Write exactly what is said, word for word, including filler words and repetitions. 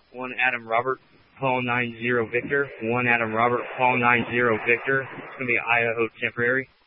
one Adam Robert, Paul nine zero Victor, one Adam Robert, Paul nine zero Victor. It's going to be Idaho temporary.